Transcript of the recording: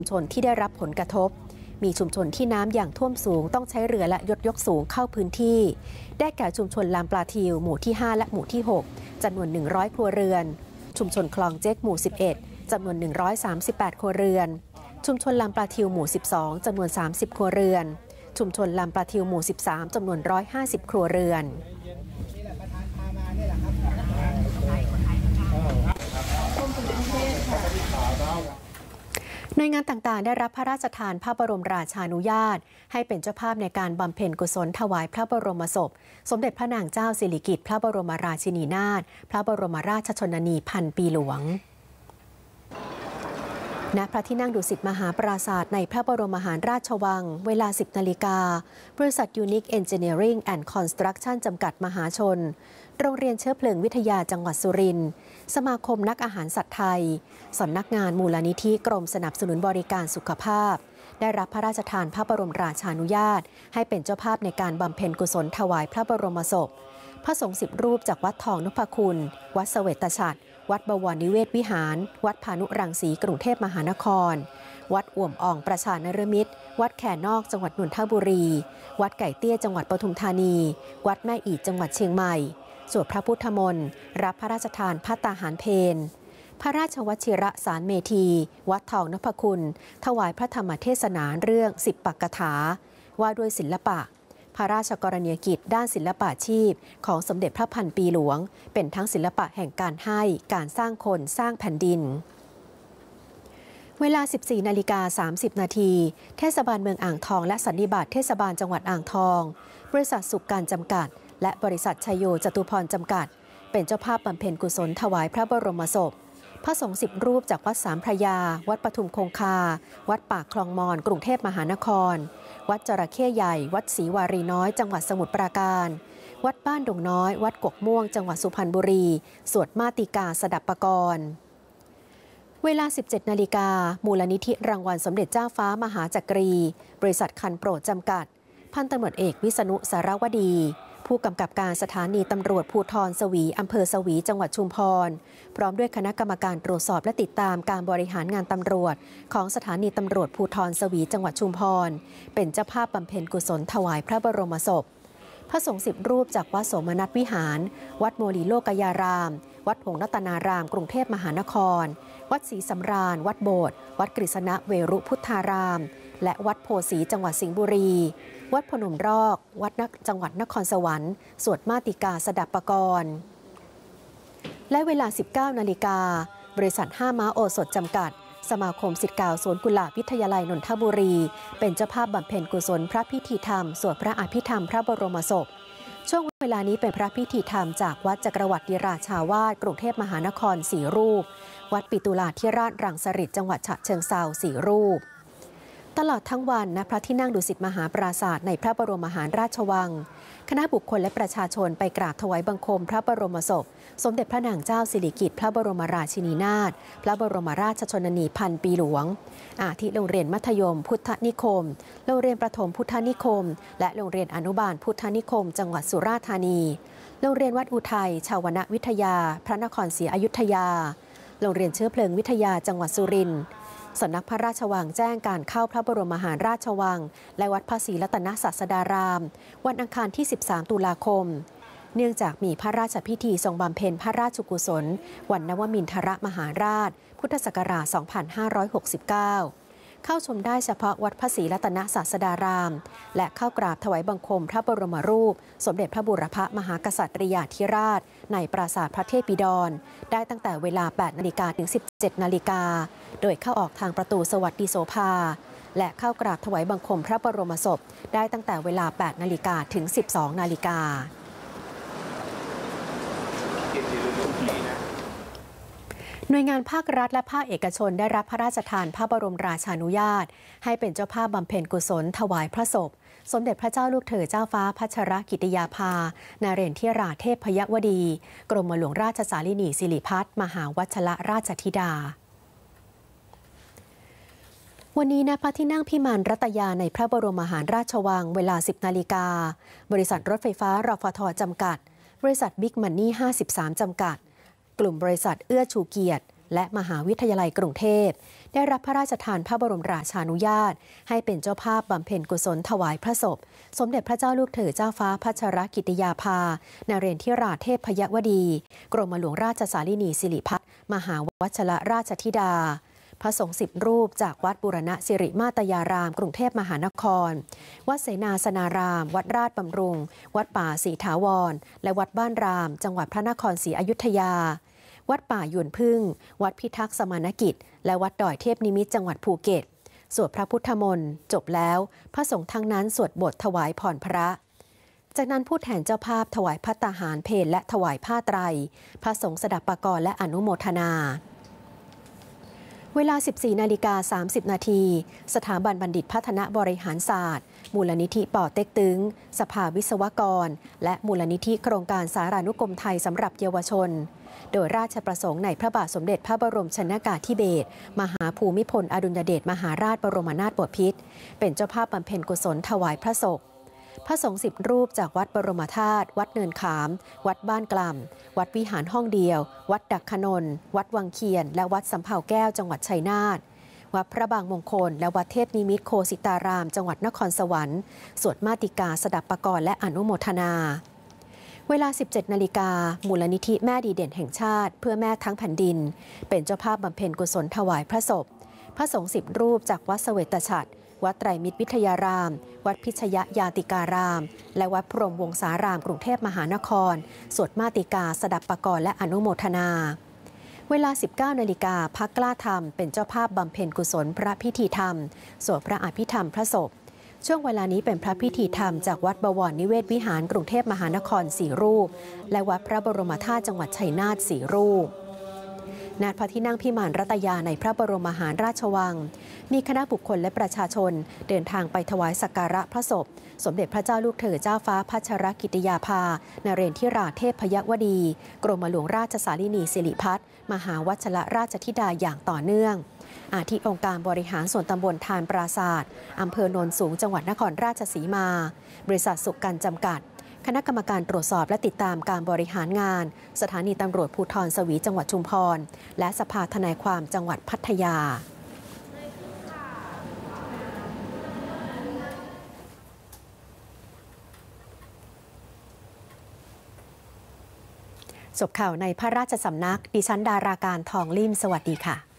ชุมชนที่ได้รับผลกระทบมีชุมชนที่น้ำอย่างท่วมสูงต้องใช้เรือและยกสูงเข้าพื้นที่ได้แก่ชุมชนลำปลาทิวหมู่ที่5และหมู่ที่6จำนวน100ครัวเรือนชุมชนคลองเจ๊กหมู่11จำนวน138ครัวเรือนชุมชนลำปลาทิวหมู่12จำนวน30ครัวเรือนชุมชนลำปลาทิวหมู่13จำนวน150ครัวเรือนหน่วยงานต่างๆได้รับพระราชทานพระบรมราชานุญาตให้เป็นเจ้าภาพในการบำเพ็ญกุศลถวายพระบรมศพสมเด็จพระนางเจ้าสิริกิติ์พระบรมราชินีนาถพระบรมราชชนนีพันปีหลวงณพระที่นั่งดุสิตมหาปราสาทในพระบรมมหาราชวังเวลา 10 นาฬิกาบริษัท Unique Engineering and Construction จำกัดมหาชนโรงเรียนเชื้อเพลิงวิทยาจังหวัดสุรินทร์สมาคมนักอาหารสัตว์ไทยสำนักงานมูลนิธิกรมสนับสนุนบริการสุขภาพได้รับพระราชทานพระบรมราชานุญาตให้เป็นเจ้าภาพในการบำเพ็ญกุศลถวายพระบรมศพพระสงฆ์10 รูปจากวัดทองนพคุณวัดเสวตฉัตรวัดบวรนิเวศวิหารวัดพานุรังสีกรุงเทพมหานครวัดอ่วมอ่องประชานฤมิตรวัดแข่นอกจังหวัดนนทบุรีวัดไก่เตี้ยจังหวัดปทุมธานีวัดแม่อีดจังหวัดเชียงใหม่สวดพระพุทธมนต์รับพระราชทานภัตตาหารเพลพระราชวชิรสารเมธีวัดทองนพคุณถวายพระธรรมเทศนาเรื่อง10 ปักกถาว่าด้วยศิลปะพระราชกรณียกิจด้านศิลปาชีพของสมเด็จพระพันปีหลวงเป็นทั้งศิลปะแห่งการให้การสร้างคนสร้างแผ่นดินเวลา 14:30 นาทีเทศบาลเมืองอ่างทองและสันนิบาตเทศบาลจังหวัดอ่างทองบริษัทสุขการจำกัดและบริษัทชัยโยจตุพรจำกัดเป็นเจ้าภาพบำเพ็ญกุศลถวายพระบรมศพพระสงฆ์10 รูปจากวัดสามพระยาวัดปทุมคงคาวัดปากคลองมอนกรุงเทพมหานครวัดจระเข้ใหญ่วัดศรีวารีน้อยจังหวัดสมุทรปราการวัดบ้านดงน้อยวัดกกม่วงจังหวัดสุพรรณบุรีสวดมาติกาสดับปกรณ์เวลา 17 นาฬิกามูลนิธิรางวัลสมเด็จเจ้าฟ้ามหาจักรีบริษัทคันโปรดจำกัดพันตำรวจเอกวิษณุสารวดีผู้กำกับการสถานีตำรวจภูธรสวีอำเภอสวีจังหวัดชุมพรพร้อมด้วยคณะกรรมการตรวจสอบและติดตามการบริหารงานตำรวจของสถานีตำรวจภูธรสวีจังหวัดชุมพรเป็นเจ้าภาพบำเพ็ญกุศลถวายพระบรมศพพระสงฆ์10 รูปจากวัดโสมนัสวิหารวัดโมลีโลกยารามวัดหงส์รัตนารามกรุงเทพมหานครวัดศรีสำราญวัดโบสถ์วัดกฤษณะเวรุพุทธารามและวัดโพสีจังหวัดสิงห์บุรีวัดพนมรอกวัดจังหวัดนครสวรรค์สวดมาติกาสดับปกรณ์และเวลา 19 นาฬิกาบริษัท5 ม้าโอสถจำกัดสมาคมศิษย์เก่าสวนกุหลาบวิทยาลัยนนทบุรีเป็นเจ้าภาพบำเพ็ญกุศลพระพิธีธรรมสวดพระอภิธรรมพระบรมศพช่วงเวลานี้เป็นพระพิธีธรรมจากวัดจักรวรรดิราชาวาสกรุงเทพมหานคร4 รูปวัดปิตุลาธิราชรังสฤษฎ์จังหวัดฉะเชิงเทรา4 รูปตลอดทั้งวันณพระที่นั่งดุสิตมหาปราสาทในพระบรมมหาราชวังคณะบุคคลและประชาชนไปกราบถวายบังคมพระบรมศพสมเด็จพระนางเจ้าสิริกิติ์พระบรมราชินีนาถพระบรมราชชนนีพันปีหลวงอาทิโรงเรียนมัธยมพุทธนิคมโรงเรียนประถมพุทธนิคมและโรงเรียนอนุบาลพุทธนิคมจังหวัดสุราษฎร์ธานีโรงเรียนวัดอุทัยชาวนะวิทยาพระนครศรีอยุธยาโรงเรียนเชื้อเพลิงวิทยาจังหวัดสุรินทร์สำนักพระราชวังแจ้งการเข้าพระบรมมหาราชวังและวัดพระศรีรัตนศาสดารามวันอังคารที่ 13 ตุลาคมเนื่องจากมีพระราชพิธีทรงบำเพ็ญพระราชกุศลวันนวมินทรมหาราชพุทธศักราช 2569 เข้าชมได้เฉพาะวัดพระศรีรัตนศาสดารามและเข้ากราบถวายบังคมพระบรมรูปสมเด็จพระบูรพมหากษัตริยาธิราชในปราสาทพระเทพบิดรได้ตั้งแต่เวลา 8 นาฬิกาถึง 17 นาฬิกาโดยเข้าออกทางประตูสวัสดิโสภาและเข้ากราบถวายบังคมพระบรมศพได้ตั้งแต่เวลา 8 นาฬิกาถึง 12 นาฬิกาหน่วยงานภาครัฐและภาคเอกชนได้รับพระราชทานพระบรมราชานุญาตให้เป็นเจ้าภาพบำเพ็ญกุศลถวายพระศพสมเด็จพระเจ้าลูกเธอเจ้าฟ้าพัชรกิติยาภานเรศธิราเทพยวดีกรมหลวงราชสารินีสิริพัฒน์มหาวชรราชธิดาวันนี้ณพระที่นั่งพิมานรัตยาในพระบรมมหาราชวังเวลา 10 นาฬิกาบริษัทรถไฟฟ้ารฟท.จำกัดบริษัทบิ๊กมันนี่53จำกัดกลุ่มบริษัทเอื้อชูเกียรติและมหาวิทยาลัยกรุงเทพได้รับพระราชทานพระบรมราชานุญาตให้เป็นเจ้าภาพบำเพ็ญกุศลถวายพระศพสมเด็จพระเจ้าลูกเธอเจ้าฟ้าพัชรกิติยาภานเรนทิราเทพยวดีกรมหลวงราชสารินีสิริพัฒน์มหาวชรราชธิดาพระสงฆ์10 รูปจากวัดบูรณะสิริมาตยารามกรุงเทพมหานครวัดเสนาสนารามวัดราชบำรุงวัดป่าศรีถาวรและวัดบ้านรามจังหวัดพระนครศรีอยุธยาวัดป่าหยวนพึ่งวัดพิทักษ์สมานกิจและวัดดอยเทพนิมิตรจังหวัดภูเก็ตสวดพระพุทธมนต์จบแล้วพระสงฆ์ทั้งนั้นสวดบทถวายพรพระจากนั้นผู้แทนเจ้าภาพถวายภัตตาหารเพลและถวายผ้าไตรพระสงฆ์สดับปกรณ์และอนุโมทนาเวลา 14:30 นาทีสถาบันบัณฑิตพัฒนาบริหารศาสตร์มูลนิธิป่อเต็กตึงสภาวิศวกรและมูลนิธิโครงการสารานุกรมไทยสำหรับเยาวชนโดยราชประสงค์ในพระบาทสมเด็จพระบรมชนกาธิเบศรมหาภูมิพลอดุลยเดชมหาราชบรมนาถบพิตรเป็นเจ้าภาพบำเพ็ญกุศลถวายพระศพพระสงฆ์10 รูปจากวัดบรมธาตุวัดเนินขามวัดบ้านกล่ำวัดวิหารห้องเดียววัดดักขนนวัดวังเคียนและวัดสำเภาแก้วจังหวัดชัยนาทวัดพระบางมงคลและวัดเทพนิมิตรโคสิตารามจังหวัดนครสวรรค์สวดมาติกาสดับปกรณ์และอนุโมทนาเวลา 17 นาฬิกามูลนิธิแม่ดีเด่นแห่งชาติเพื่อแม่ทั้งแผ่นดินเป็นเจ้าภาพบำเพ็ญกุศลถวายพระศพพระสงฆ์10 รูปจากวัดเสวตฉัตรวัดไตรมิตรวิทยารามวัดพิชยยาติการามและวัดพรหมวงศารามกรุงเทพมหานครสวดมาติกาสดับปกรณ์และอนุโมทนาเวลา 19 นาฬิกาพรรคกล้าธรรมเป็นเจ้าภาพบำเพ็ญกุศลพระพิธีธรรมสวดพระอภิธรรมพระศพช่วงเวลานี้เป็นพระพิธีธรรมจากวัดบวรนิเวศวิหารกรุงเทพมหานคร4 รูปและวัดพระบรมธาตุจังหวัดชัยนาท4 รูปณ พระที่นั่งพิมานรัตยาในพระบรมมหาราชวังมีคณะบุคคลและประชาชนเดินทางไปถวายสักการะพระศพสมเด็จพระเจ้าลูกเธอเจ้าฟ้าพัชรกิติยาภานเรนทิราเทพยวดีกรมหลวงราชสารินีสิริพัฒน์มหาวชรราชธิดาอย่างต่อเนื่องอาทิองค์การบริหารส่วนตำบลทานปราศาสตร์อำเภอโนนสูงจังหวัดนครราชสีมาบริษัทสุขกันจำกัดคณะกรรมการตรวจสอบและติดตามการบริหารงานสถานีตำรวจภูธรสวีจังหวัดชุมพรและสภาทนายความจังหวัดพัทยาจบข่าวในพระราชสำนักดิฉันดาราการทองลิ่มสวัสดีค่ะ